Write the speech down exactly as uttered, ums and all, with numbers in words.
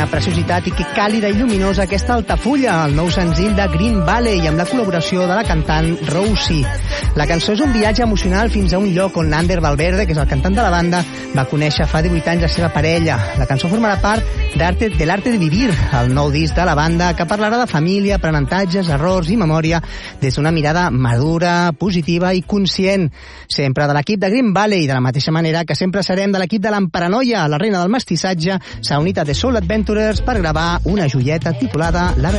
Quina preciositat i que càlida i lluminosa aquesta Altafulla, el nou senzill de Green Valley, amb la col·laboració de la cantant Rousy. La cançó és un viatge emocional fins a un lloc on Ander Valverde, que és el cantant de la banda, va conèixer fa divuit anys la seva parella. La cançó formarà part d'Arte, de l'Arte de Vivir, el nou disc de la banda, que parlarà de família, aprenentatges, errors i memòria des d'una mirada madura, positiva i conscient. Sempre de l'equip de Green Valley, de la mateixa manera que sempre serem de l'equip de l'Emparanoia, la reina del mestissatge, s'ha unit a The Soul Adventurers per gravar una joieta titulada La